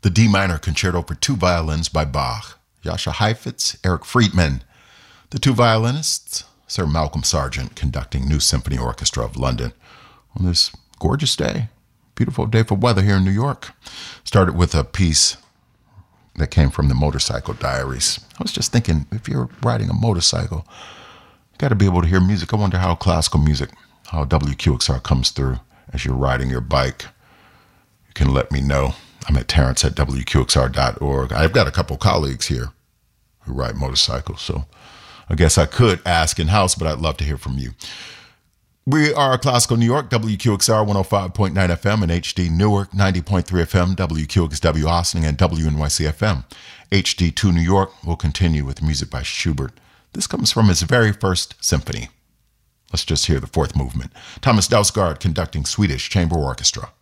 the D minor concerto for two violins by Bach, Jascha Heifetz, Eric Friedman. The two violinists, Sir Malcolm Sargent, conducting New Symphony Orchestra of London on this gorgeous day. Beautiful day for weather here in New York. Started with a piece that came from the Motorcycle Diaries. I was just thinking, if you're riding a motorcycle, you got to be able to hear music. I wonder how classical music, how WQXR comes through as you're riding your bike. You can let me know. I'm at Terrence at WQXR.org. I've got a couple colleagues here who ride motorcycles, so I guess I could ask in-house, but I'd love to hear from you. We are Classical New York, WQXR 105.9 FM and HD Newark 90.3 FM, WQXW Austin and WNYC FM. HD2 New York will continue with music by Schubert. This comes from his very first symphony. Let's just hear the fourth movement. Thomas Dausgaard conducting Swedish Chamber Orchestra.